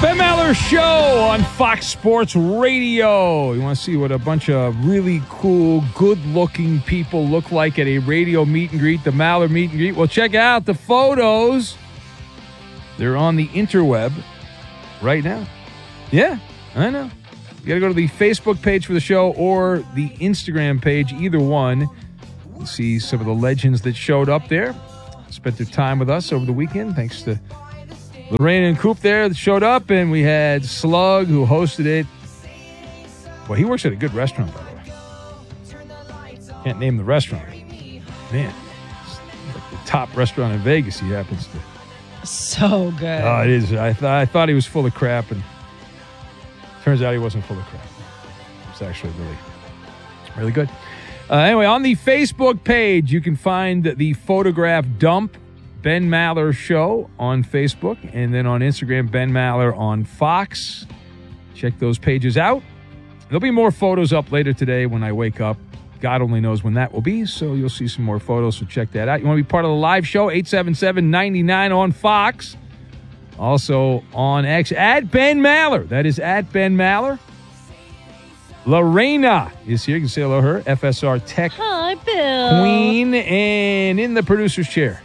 Ben Maller Show on Fox Sports Radio. You want to see what a bunch of really cool, good-looking people look like at a radio meet and greet, the Maller meet and greet? Well, check out the photos. They're on the interweb right now. Yeah, I know. You got to go to the Facebook page for the show or the Instagram page, either one. You see some of the legends that showed up there, spent their time with us over the weekend, thanks to Lorraine and Coop there that showed up, and we had Slug who hosted it. Well, he works at a good restaurant, by the way. Can't name the restaurant. Man, it's like the top restaurant in Vegas he happens to. So good. Oh, it is. I thought he was full of crap, and turns out he wasn't full of crap. It's actually really good. Anyway, on the Facebook page, you can find the photograph dump, Ben Maller Show on Facebook, and then on Instagram, Ben Maller on Fox. Check those pages out. There'll be more photos up later today when I wake up. God only knows when that will be, so you'll see some more photos, so check that out. You want to be part of the live show, 877-99 on Fox. Also on X, at Ben Maller. That is at Ben Maller. Lorena is here. You can say hello to her. FSR Tech Hi, Bill. Queen. And in the producer's chair,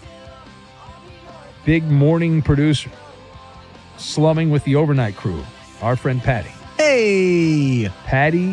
big morning producer, slumming with the overnight crew, our friend Patty. Hey! Patty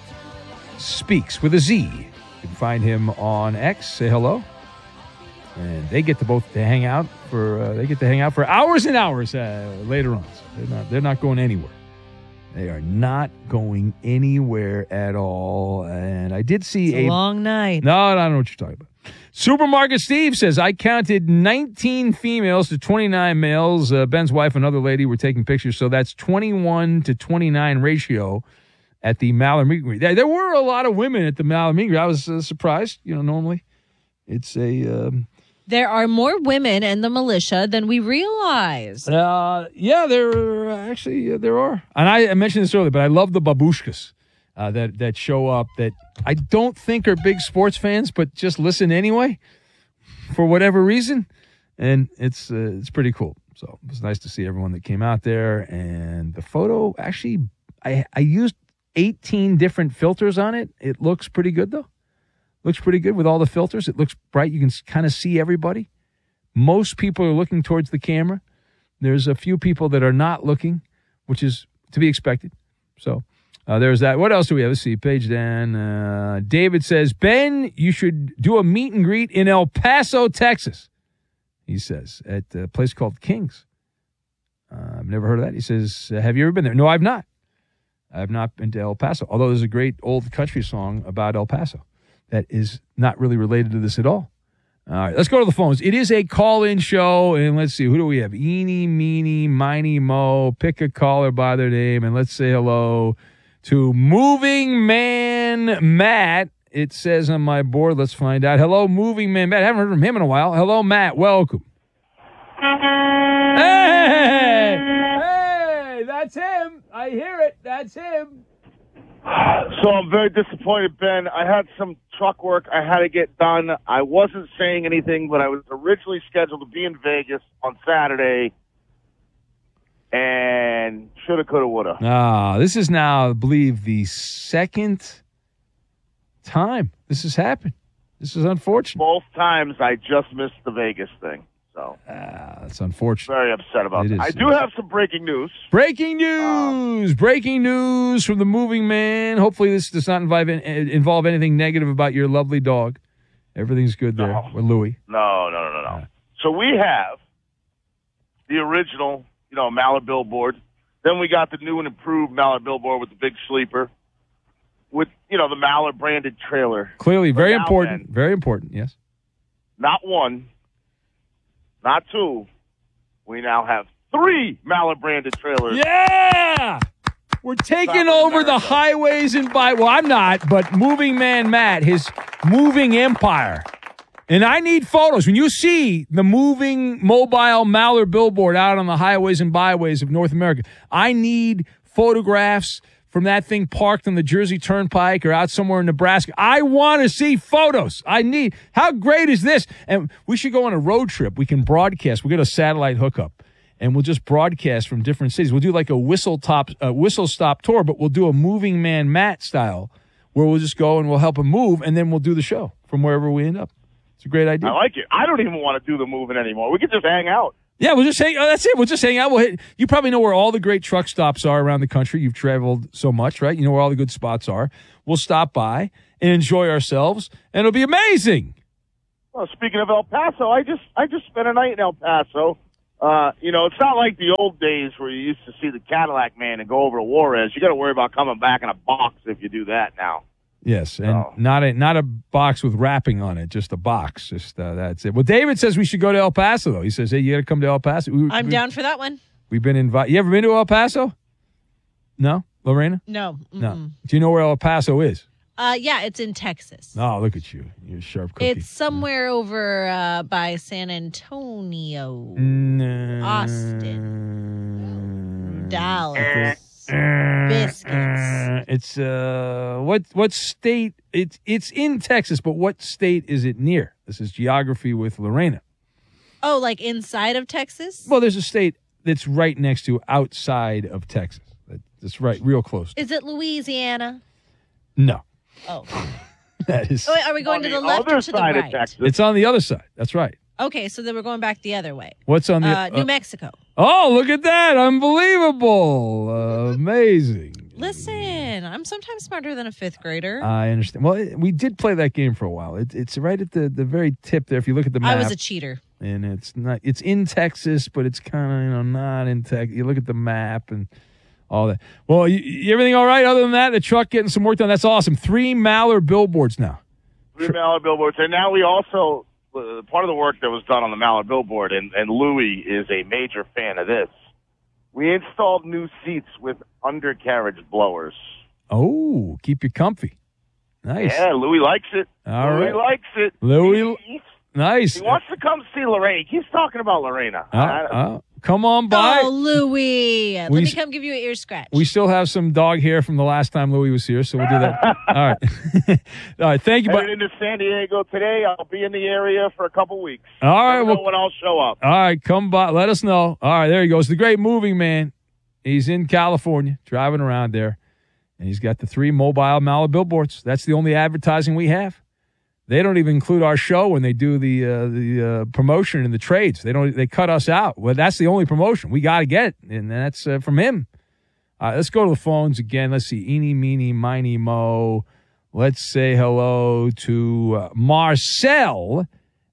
Speaks with a Z. You can find him on X. Say hello. And they get to hang out for hours and hours later on. So they're not going anywhere. They are not going anywhere at all. And I did see a long night. No, I don't know what you're talking about. Supermarket Steve says, I counted 19 females to 29 males. Ben's wife and another lady were taking pictures, so that's 21 to 29 ratio at the Maller meet and greet. There were a lot of women at the Maller meet and greet. I was surprised. normally it's a... There are more women in the militia than we realize. Yeah, there are. And I mentioned this earlier, but I love the babushkas that show up that I don't think are big sports fans, but just listen anyway for whatever reason. And it's pretty cool. So it was nice to see everyone that came out there. And the photo, actually, I used 18 different filters on it. It looks pretty good, though. Looks pretty good with all the filters. It looks bright. You can kind of see everybody. Most people are looking towards the camera. There's a few people that are not looking, which is to be expected. So there's that. What else do we have? Let's see. Page down. David says, Ben, you should do a meet and greet in El Paso, Texas. He says, at a place called King's. I've never heard of that. He says, have you ever been there? No, I've not. I have not been to El Paso, although there's a great old country song about El Paso that is not really related to this at all. All right, let's go to the phones. It is a call-in show, and let's see, who do we have? Eeny, meeny, miny, mo. Pick a caller by their name, and let's say hello to Moving Man Matt. It says on my board. Let's find out. Hello, Moving Man Matt. I haven't heard from him in a while. Hello, Matt. Welcome. Hey, that's him. I hear it. That's him. So I'm very disappointed, Ben. I had some truck work I had to get done. I wasn't saying anything, but I was originally scheduled to be in Vegas on Saturday, and shoulda, coulda, woulda. This is now, I believe, the second time this has happened. This is unfortunate. Both times I just missed the Vegas thing. So that's unfortunate. Very upset about that. I do have some breaking news. Breaking news! Breaking news from the Moving Man. Hopefully this does not involve anything negative about your lovely dog. Everything's good there with Louie. No. So we have the original, Maller billboard. Then we got the new and improved Maller billboard with the big sleeper. With, the Maller branded trailer. Clearly, very important. Very important, yes. Not one. Not two. We now have 3 Maller branded trailers. Yeah! We're taking over the highways and well, I'm not, but Moving Man Matt, his moving empire. And I need photos. When you see the moving mobile Maller billboard out on the highways and byways of North America, I need photographs from that thing parked on the Jersey Turnpike or out somewhere in Nebraska. I want to see photos. How great is this? And we should go on a road trip. We can broadcast. We get a satellite hookup. and we'll just broadcast from different cities. We'll do like a whistle stop tour, but we'll do a moving man Matt style, where we'll just go and we'll help him move, and then we'll do the show from wherever we end up. It's a great idea. I like it. I don't even want to do the moving anymore. We could just hang out. Yeah, we'll just hang. That's it. We'll just hang out. You probably know where all the great truck stops are around the country. You've traveled so much, right? You know where all the good spots are. We'll stop by and enjoy ourselves, and it'll be amazing. Well, speaking of El Paso, I just spent a night in El Paso. It's not like the old days where you used to see the Cadillac Man and go over to Juarez. You got to worry about coming back in a box if you do that now. Yes, and not a box with wrapping on it, just a box. Just that's it. Well, David says we should go to El Paso, though. He says, hey, you got to come to El Paso. I'm down for that one. We've been invited. You ever been to El Paso? No? Lorena? No. Mm-mm. No. Do you know where El Paso is? Yeah, it's in Texas. Oh, look at you. You're a sharp cookie. It's somewhere over by San Antonio, Austin, Dallas. Biscuits. It's what state? It's in Texas, but what state is it near? This is geography with Lorena. Oh, like inside of Texas? Well, there's a state that's right next to outside of Texas. That's right, real close. Is it Louisiana? No. Oh. That is. Oh, wait, are we going to the left or to the side right? of Texas. It's on the other side. That's right. Okay, so then we're going back the other way. What's on the New Mexico? Oh, look at that! Unbelievable! Amazing. Listen, I'm sometimes smarter than a fifth grader. I understand. Well, we did play that game for a while. It's right at the very tip there. If you look at the map, I was a cheater. And it's not. It's in Texas, but it's kind of not in Texas. You look at the map and all that. Well, everything all right? Other than that, the truck getting some work done. That's awesome. 3 Mallard billboards now. 3 Mallard billboards, and now we also part of the work that was done on the Mallard billboard, and Louis is a major fan of this. We installed new seats with undercarriage blowers. Oh, keep you comfy. Nice. Yeah, Louis likes it. Louis likes it. Louis, nice. He wants to come see Lorena. He keeps talking about Lorena. Come on by. Oh, Louis. Let me come give you an ear scratch. We still have some dog hair from the last time Louis was here, so we'll do that. All right. All right, thank you. Headed into San Diego today. I'll be in the area for a couple weeks. All right. Well, when I'll show up. All right, come by. Let us know. All right, there he goes. The great moving man. He's in California, driving around there, and he's got the 3 mobile Mallard billboards. That's the only advertising we have. They don't even include our show when they do the promotion and the trades. They cut us out. Well, that's the only promotion. We got to get it, and that's from him. Let's go to the phones again. Let's see. Eeny, meeny, miny, mo. Let's say hello to Marcel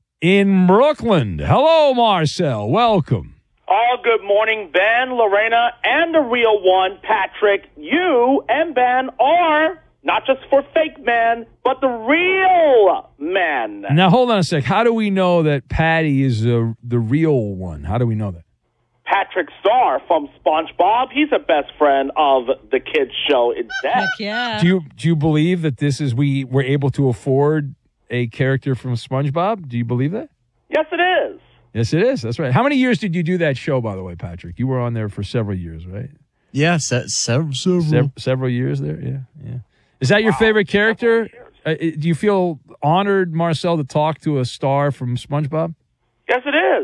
in Brooklyn. Hello, Marcel. Welcome. Oh, good morning, Ben, Lorena, and the real one, Patrick. You and Ben are not just for fake men, but the real men. Now, hold on a sec. How do we know that Patty is the real one? How do we know that? Patrick Star from SpongeBob. He's a best friend of the kids' show instead. Heck yeah. Do you believe that this is we were able to afford a character from SpongeBob? Do you believe that? Yes, it is. Yes, it is. That's right. How many years did you do that show, by the way, Patrick? You were on there for several years, right? Yeah, several years there. Yeah. Is that your favorite character? Do you feel honored, Marcel, to talk to a star from SpongeBob? Yes, it is.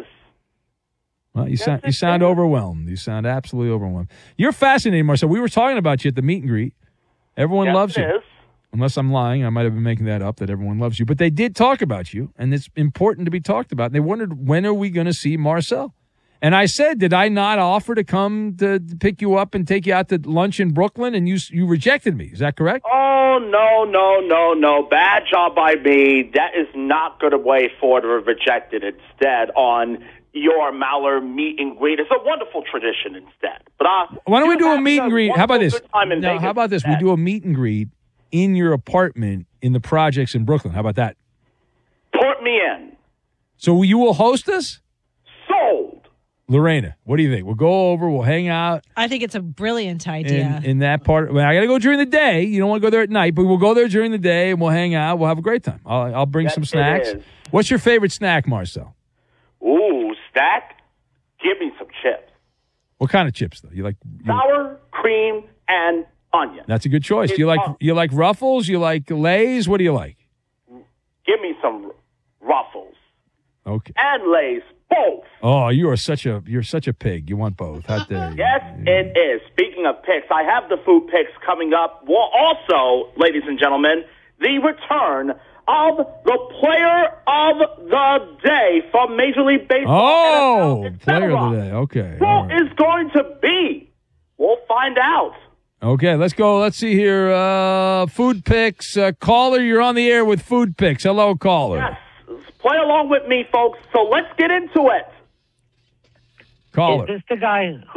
Well, you sound overwhelmed. You sound absolutely overwhelmed. You're fascinating, Marcel. We were talking about you at the meet and greet. Everyone loves you. Yes, it is. Unless I'm lying, I might have been making that up, that everyone loves you. But they did talk about you, and it's important to be talked about. And they wondered, when are we going to see Marcel? And I said, did I not offer to come to pick you up and take you out to lunch in Brooklyn? And you rejected me. Is that correct? Oh, no. Bad job by me. That is not good way forward to have rejected instead on your Mallard meet and greet. It's a wonderful tradition instead. But why don't we do a meet and greet? How about this? No, how about this? We do a meet and greet in your apartment in the projects in Brooklyn. How about that? Put me in. So you will host us? Sold. Lorena, what do you think? We'll go over. We'll hang out. I think it's a brilliant idea. In that part. Well, I got to go during the day. You don't want to go there at night, but we'll go there during the day and we'll hang out. We'll have a great time. I'll bring some snacks. What's your favorite snack, Marcel? Ooh, snack? Give me some chips. What kind of chips, though? You like sour cream and onion. That's a good choice. You like Ruffles? You like Lay's? What do you like? Give me some Ruffles. Okay. And Lay's, both. Oh, you're such a pig. You want both. How dare you? Yes, it is. Speaking of picks, I have the food picks coming up. Well, also, ladies and gentlemen, the return of the player of the day from Major League Baseball. Oh, player of the day. Okay. Who is going to be? We'll find out. Okay, let's go. Let's see here. Food picks. Caller, you're on the air with food picks. Hello, caller. Yes. Play along with me, folks. So let's get into it. Caller. Is this the guy who